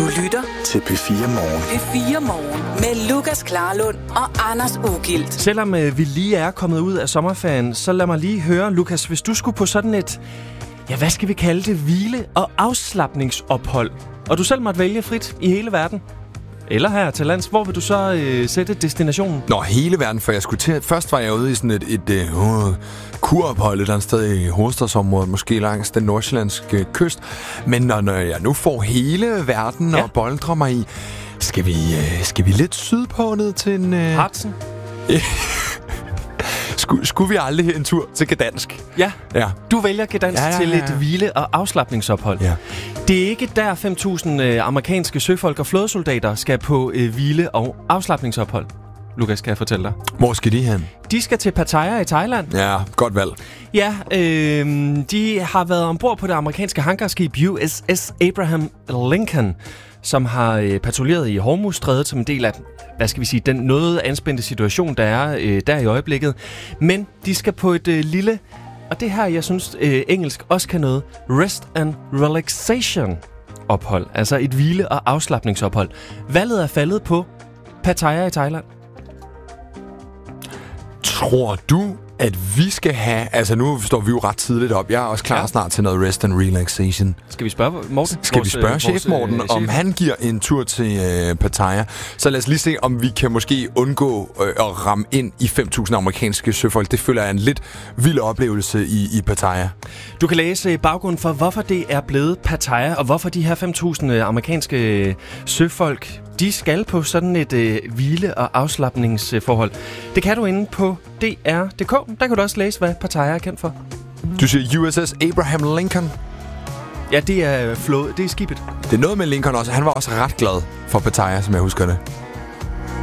lytter til P4 Morgen. P4 Morgen med Lukas Klarlund og Anders Ugilt. Selvom vi lige er kommet ud af sommerferien, så lad mig lige høre, Lukas, hvis du skulle på sådan et, ja, hvad skal vi kalde det, hvile- og afslapningsophold, og du selv måtte vælge frit i hele verden, eller her til lands, hvor vil du så sætte destinationen? Nå, hele verden, for jeg skulle til. Først var jeg ude i sådan et kurophold et eller andet sted i hovedstadsområdet, måske langs den nordsjællandske kyst. Men når jeg nu får hele verden og boldrer mig i, skal vi lidt sydpå ned til en... Harzen? Skulle vi aldrig en tur til Gdansk? Ja. Du vælger Gdansk til et hvile- og afslapningsophold. Ja. Det er ikke der 5.000 amerikanske søfolk og flådesoldater skal på hvile- og afslapningsophold. Lukas, kan jeg fortælle dig. Hvor skal de hen? De skal til Pattaya i Thailand. Ja, godt valg. Ja, de har været ombord på det amerikanske hangarskib USS Abraham Lincoln, som har patruljeret i Hormuzstrædet som en del af, hvad skal vi sige, den noget anspændte situation, der er der i øjeblikket. Men de skal på et lille, og det her, jeg synes, engelsk også kan noget, rest and relaxation ophold. Altså et hvile- og afslapningsophold. Valget er faldet på Pattaya i Thailand. Tror du, at vi skal have... Altså, nu står vi jo ret tidligt op. Jeg er også klar snart til noget rest and relaxation. Skal vi spørge Morten? Skal vi spørge chef Morten, om han giver en tur til Pattaya? Så lad os lige se, om vi kan måske undgå at ramme ind i 5.000 amerikanske søfolk. Det føler jeg er en lidt vild oplevelse i Pattaya. Du kan læse baggrunden for, hvorfor det er blevet Pattaya, og hvorfor de her 5.000 amerikanske søfolk, de skal på sådan et hvile- og afslapningsforhold. Det kan du inde på dr.dk. Der kan du også læse, hvad Pattaya er kendt for. Du siger USS Abraham Lincoln? Ja, det er skibet. Det er noget med Lincoln også. Han var også ret glad for Pattaya, som jeg husker det.